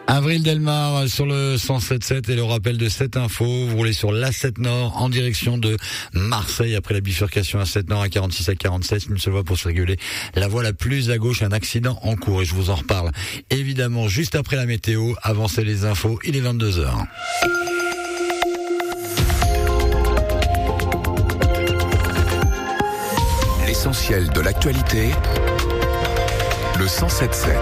Avril Delmar sur le 107.7 et le rappel de cette info. Vous roulez sur l'A7 Nord en direction de Marseille après la bifurcation A7 Nord à 46 à 47. Une seule voie pour circuler. La voie la plus à gauche, un accident en cours et je vous en reparle évidemment juste après la météo. Avancez les infos, il est 22h. L'essentiel de l'actualité, le 107.7.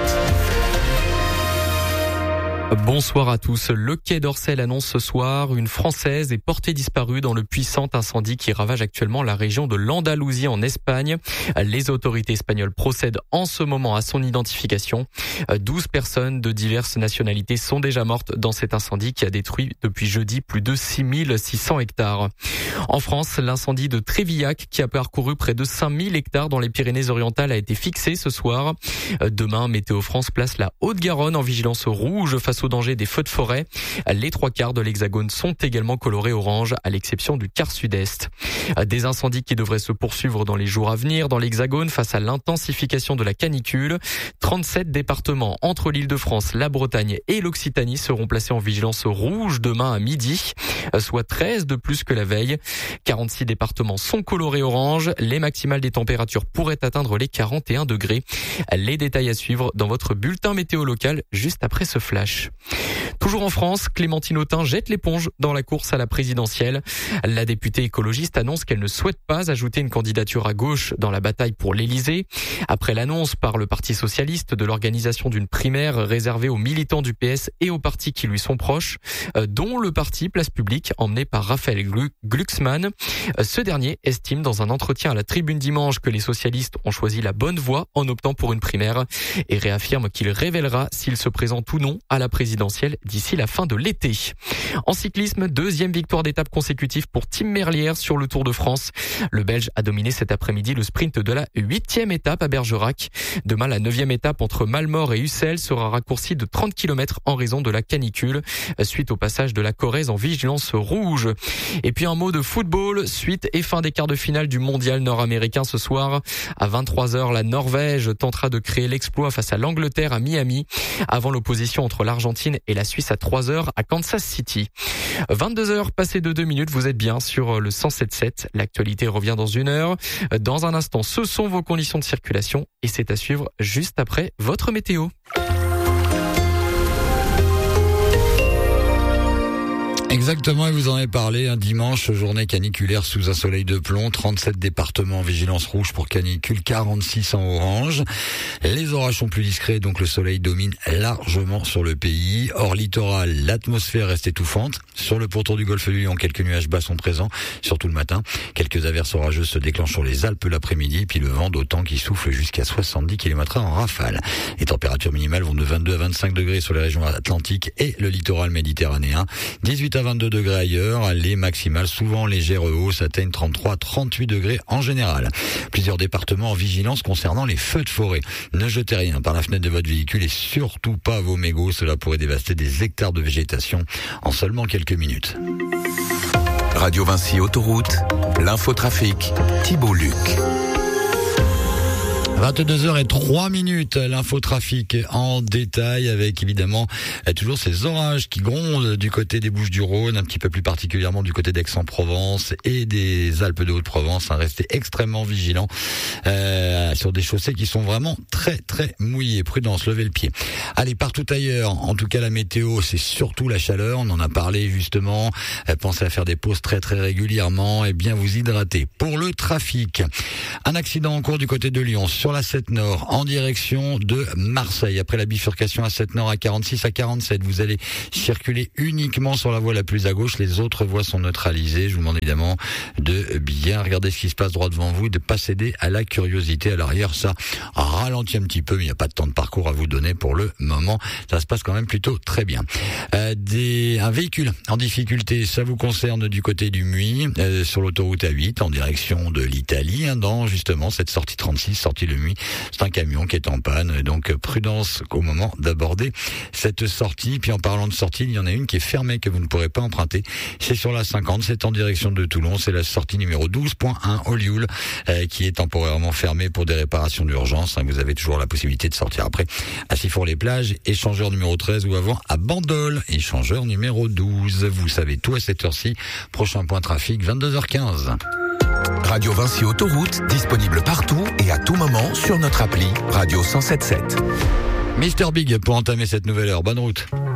Bonsoir à tous. Le Quai d'Orsay annonce ce soir une Française est portée disparue dans le puissant incendie qui ravage actuellement la région de l'Andalousie en Espagne. Les autorités espagnoles procèdent en ce moment à son identification. 12 personnes de diverses nationalités sont déjà mortes dans cet incendie qui a détruit depuis jeudi plus de 6600 hectares. En France, l'incendie de Trévillac qui a parcouru près de 5000 hectares dans les Pyrénées-Orientales a été fixé ce soir. Demain, Météo France place la Haute-Garonne en vigilance rouge face au danger des feux de forêt. Les 3/4 de l'Hexagone sont également colorés orange, à l'exception du quart sud-est. Des incendies qui devraient se poursuivre dans les jours à venir dans l'Hexagone face à l'intensification de la canicule. 37 départements entre l'Île-de-France, la Bretagne et l'Occitanie seront placés en vigilance rouge demain à midi, soit 13 de plus que la veille. 46 départements sont colorés orange. Les maximales des températures pourraient atteindre les 41 degrés. Les détails à suivre dans votre bulletin météo local juste après ce flash. Toujours en France, Clémentine Autain jette l'éponge dans la course à la présidentielle. La députée écologiste annonce qu'elle ne souhaite pas ajouter une candidature à gauche dans la bataille pour l'Élysée. Après l'annonce par le Parti socialiste de l'organisation d'une primaire réservée aux militants du PS et aux partis qui lui sont proches, dont le parti Place Publique emmené par Raphaël Glucksmann. Ce dernier estime dans un entretien à la Tribune dimanche que les socialistes ont choisi la bonne voie en optant pour une primaire et réaffirme qu'il révélera s'il se présente ou non à la présidentielle d'ici la fin de l'été. En cyclisme, deuxième victoire d'étape consécutive pour Tim Merlier sur le Tour de France. Le Belge a dominé cet après-midi le sprint de la 8e étape à Bergerac. Demain, la 9e étape entre Malmort et Ussel sera raccourcie de 30 km en raison de la canicule, suite au passage de la Corrèze en vigilance rouge. Et puis un mot de football, suite et fin des quarts de finale du mondial nord-américain ce soir. À 23h, la Norvège tentera de créer l'exploit face à l'Angleterre à Miami, avant l'opposition entre l'Argentine et la Suisse à 3h à Kansas City. 22h passées de 2 minutes, vous êtes bien sur le 107.7. L'actualité revient dans 1 heure. Dans un instant, ce sont vos conditions de circulation et c'est à suivre juste après votre météo. Exactement, et vous en avez parlé, un dimanche, journée caniculaire sous un soleil de plomb, 37 départements en vigilance rouge pour canicule, 46 en orange. Les orages sont plus discrets, donc le soleil domine largement sur le pays. Hors littoral, l'atmosphère reste étouffante. Sur le pourtour du golfe du Lion, quelques nuages bas sont présents, surtout le matin. Quelques averses orageuses se déclenchent sur les Alpes l'après-midi, puis le vent d'autant qui souffle jusqu'à 70 km/h en rafale. Les températures minimales vont de 22 à 25 degrés sur les régions atlantiques et le littoral méditerranéen. 18 à 22 degrés ailleurs, les maximales souvent légères hausses atteignent 33 à 38 degrés en général. Plusieurs départements en vigilance concernant les feux de forêt. Ne jetez rien par la fenêtre de votre véhicule et surtout pas vos mégots, cela pourrait dévaster des hectares de végétation en seulement quelques minutes. Radio Vinci Autoroute, l'infotrafic, Thibault Luc. 22h03, l'infotrafic en détail avec évidemment toujours ces orages qui grondent du côté des Bouches-du-Rhône, un petit peu plus particulièrement du côté d'Aix-en-Provence et des Alpes de Haute-Provence. Restez extrêmement vigilants sur des chaussées qui sont vraiment très très mouillées. Prudence, levez le pied. Allez, partout ailleurs, en tout cas la météo, c'est surtout la chaleur. On en a parlé justement. Pensez à faire des pauses très très régulièrement et bien vous hydrater. Pour le trafic, un accident en cours du côté de Lyon sur la 7 Nord en direction de Marseille. Après la bifurcation à 7 Nord à 46 à 47, vous allez circuler uniquement sur la voie la plus à gauche. Les autres voies sont neutralisées. Je vous demande évidemment de bien regarder ce qui se passe droit devant vous et de pas céder à la curiosité. À l'arrière, ça ralentit un petit peu, mais il n'y a pas de temps de parcours à vous donner pour le moment. Ça se passe quand même plutôt très bien. Un véhicule en difficulté, ça vous concerne du côté du Muy, sur l'autoroute A8 en direction de l'Italie, dans justement cette sortie 36, sortie le Muy. nuit. C'est un camion qui est en panne, donc prudence au moment d'aborder cette sortie. Puis en parlant de sortie, il y en a une qui est fermée que vous ne pourrez pas emprunter. C'est sur la 50, c'est en direction de Toulon. C'est la sortie numéro 12.1 Olioul qui est temporairement fermée pour des réparations d'urgence. Vous avez toujours la possibilité de sortir après à Sifour-les-Plages, échangeur numéro 13 ou avant à Bandol, échangeur numéro 12. Vous savez tout à cette heure-ci. Prochain point trafic, 22h15. Radio Vinci Autoroute, disponible partout et à tout moment sur notre appli Radio 107.7. Mr Big pour entamer cette nouvelle heure. Bonne route.